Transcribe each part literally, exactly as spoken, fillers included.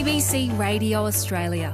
B C Radio Australia.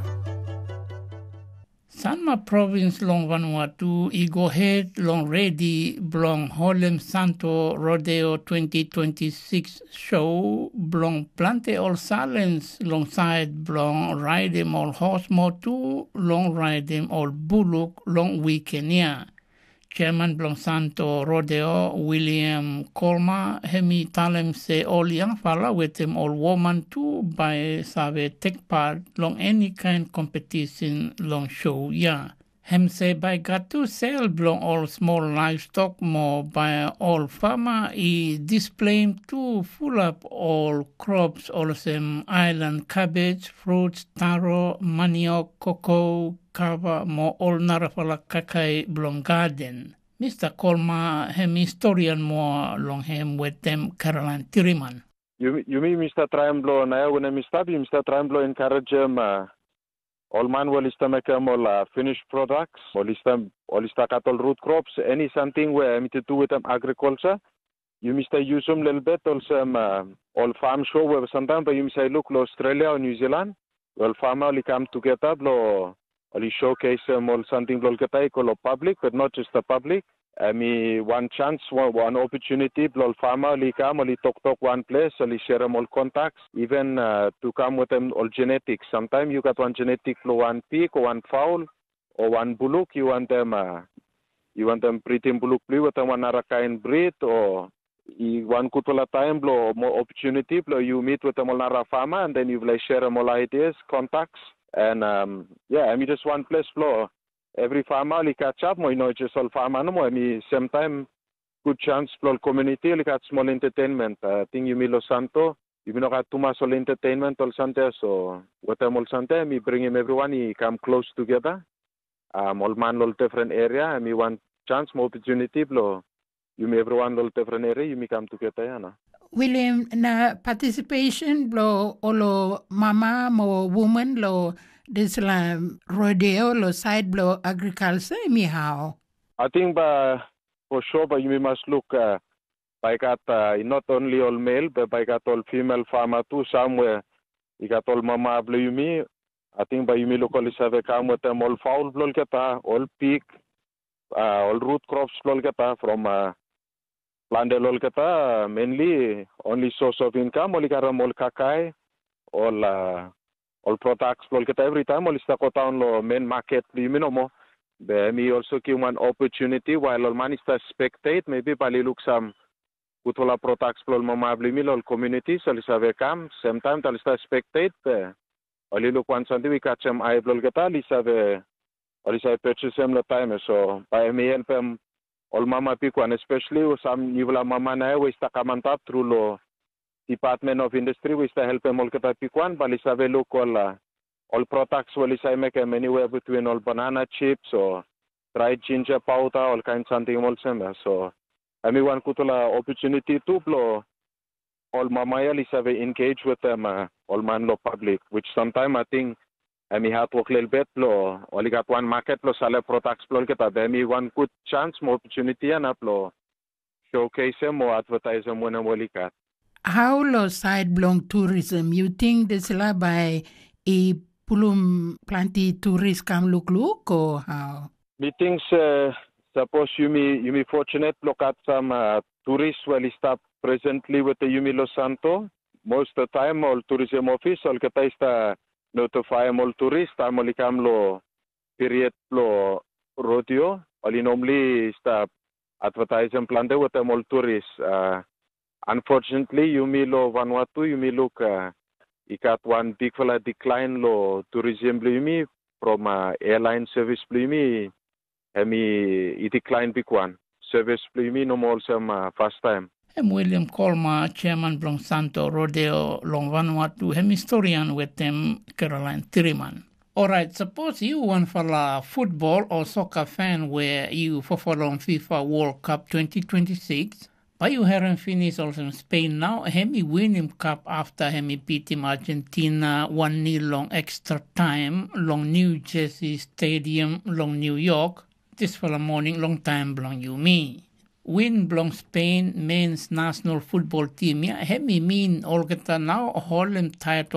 Sanma Province long Vanuatu i go ahead long ready blong Holem Santo Rodeo twenty twenty-six show blong plante all silence long side blong ride them all horse motu long ride them all bullock long weekend ya. Chairman blong Santo Rodeo William Colma hemi talem se all young fella with them all woman too by save take part long any kind competition long show yeah. Hem say by got to sell blong all small livestock more by all farmer I display to full up all crops all some island cabbage, fruits, taro, manioc, cocoa, kava mo all narafala kakai blong garden. Mister Colma hem historian more long hem with them Caroline Tiriman. You you mean Mister Triamblo na when Mister B Mister Triamblo encourage him uh, all man will is to make them all uh, finished products all is to all is to cut all root crops any something where I to do with them agriculture. You Mister use them little bit also um, uh, all farm show where sometimes you say look Australia or New Zealand well farmer only come together blow only showcase um, all something blow get call public but not just the public. I mean, one chance, one, one opportunity, blow farmer, only come, only talk talk one place, only share them all contacts, even uh, to come with them all genetics. Sometimes you got one genetic for one pig or one fowl or one bullock, you want them, uh, you want them breeding bullock blue with them one other kind breed or you one good time blow more opportunity, blow you meet with them all other farmer and then you like share them all ideas, contacts, and um, yeah, I mean just one place blow. Every farmer li catch up, you know, just all farmer no more. I mean, same time, good chance for community li catch small entertainment. I uh, think you mean Los Santo, you mean got too much all entertainment all Sante. So what I'm all Sante, me bring him everyone, he come close together. Um, all man all different area. I mean, one chance, more opportunity, blow. You mean everyone all different area, you may come together, ya na. William, na participation blow all mama mo woman lo. This la rodeo lo side blow agriculture me how? I think by, for sure but you must look uh, by got uh, not only all male but by got all female farmer too somewhere you got all mama blue me. I think by you me look all is come with them all fowl blow geta all pig uh, all root crops blow geta from uh, plant all geta mainly only source of income only got all kakai all uh, all products look at every time all is the town lo main market you know mo be me also give one opportunity while all man is to spectate maybe pali look some kutola products lo mamabli mi all community so is have come same time tal is to spectate be only look one something we catch them I will get all is have all is have purchase them the time so by me help them all mama pick one especially some nivla mama na we sta kamantap through lo Department of Industry, we help them all get pick one, but it's a local uh, all products. Well, it's I make them anywhere between all banana chips or dried ginger powder, all kinds of something also. So, I mean, one could opportunity to blow all mamaya is have engage with them uh, all man lo public, which sometimes I think I mean have to work a little bit blow. Only got one market blow sell products blow get I mean one good chance, more opportunity and blow showcase them or advertise them when I'm really got. How lo side belong tourism? You think this la by a pulum plenty tourists come look look or how? Me thinks uh, suppose you me you me fortunate look at some uh, tourists well stop presently with the Yumi Los Santo. Most of the time all tourism office all kata ista notify all tourists time all come lo period lo rodeo all normally stop advertise and plan with them all tourists. Uh, Unfortunately, you may lo Vanuatu, you may look, uh, you got one big fella decline lo tourism blumi from uh, airline service blumi, and me it decline big one service blumi no more some uh, first time. I'm William Colma, Chairman Blong Santo Rodeo Long Vanuatu, hem historian with them Caroline Tiriman. All right, suppose you want for a football or soccer fan where you for follow FIFA World Cup twenty twenty-six. But you haven't finished also in Spain now. Hemi win him cup after hemi beat him Argentina one nil long extra time long New Jersey Stadium long New York. This for the morning long time belong you me. Win belong Spain men's national football team. Yeah, hemi mean all get now hold him title